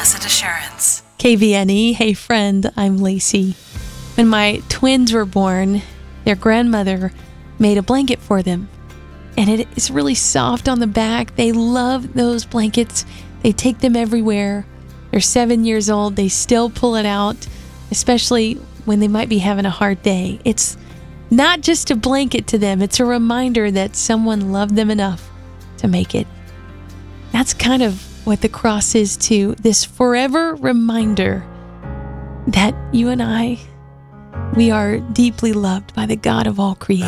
Blessed Assurance. KVNE. Hey friend, I'm Lacey. When my twins were born, their grandmother made a blanket for them. And it is really soft on the back. They love those blankets. They take them everywhere. They're 7 years old. They still pull it out, especially when they might be having a hard day. It's not just a blanket to them. It's a reminder that someone loved them enough to make it. That's kind of what the cross is too. This forever reminder that you and I, we are deeply loved by the God of all creation.